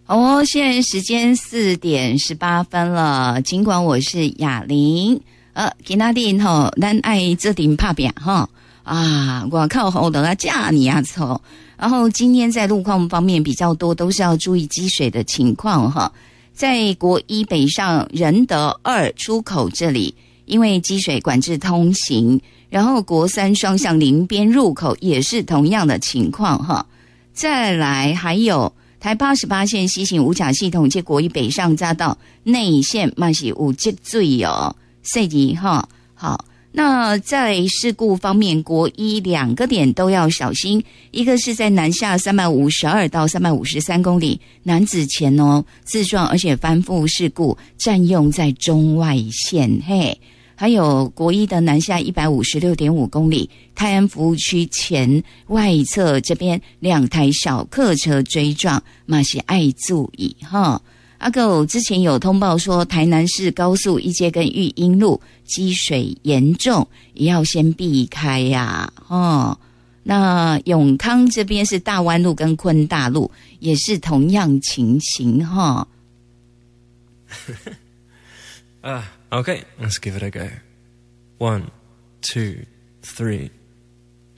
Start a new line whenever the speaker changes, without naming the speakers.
哦，现在时间4:18了。尽管我是雅玲，今仔日吼，咱爱做阵拍拼吼啊，我靠后头啊架你啊臭。然后今天在路况方面比较多，都是要注意积水的情况哈。在国一北上仁德2出口这里，因为积水管制通行，然后国3双向林边入口也是同样的情况哈。再来还有台88线西行五甲系统接国一北上匝道内线嘛是有积水哦，所以哈好。那在事故方面，国一2个点都要小心，一个是在南下352到353公里南子前哦，自撞而且翻覆事故，占用在中外线嘿。还有国一的南下156.5公里，泰安服务区前外侧这边2台小客车追撞，嘛是爱注意哈。阿狗之前有通报说，台南市高速一街跟育英路积水严重，也要先避开呀那永康这边是大湾路跟昆大路，也是同样情形哈。
Okay, let's give it a go. 1, 2, 3